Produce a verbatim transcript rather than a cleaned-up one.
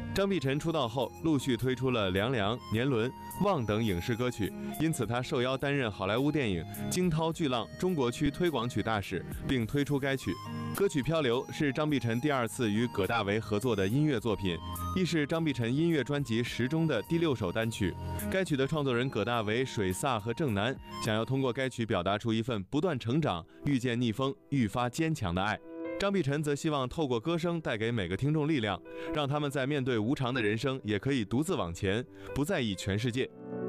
张碧晨出道后，陆续推出了《凉凉》《年轮》《望》等影视歌曲，因此他受邀担任好莱坞电影《惊涛巨浪》中国区推广曲大使，并推出该曲。歌曲《漂流》是张碧晨第二次与葛大为合作的音乐作品，亦是张碧晨音乐专辑《时钟》的第六首单曲。该曲的创作人葛大为、水萨和郑楠想要通过该曲表达出一份不断成长、遇见逆风、愈发坚强的爱。张碧晨则希望透过歌声带给每个听众力量，让他们在面对无常的人生也可以独自往前，不在意全世界。